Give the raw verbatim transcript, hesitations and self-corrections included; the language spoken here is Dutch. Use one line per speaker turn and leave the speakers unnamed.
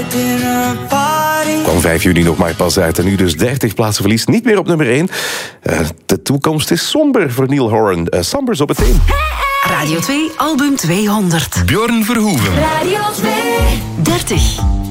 Kwam vijf juni nog maar pas uit en nu dus dertig plaatsen verlies. Niet meer op nummer één. Uh, de toekomst is somber voor Neil Horan. Uh, somber zo meteen.
Radio twee, album tweehonderd.
Björn Verhoeven.
Radio twee. dertig.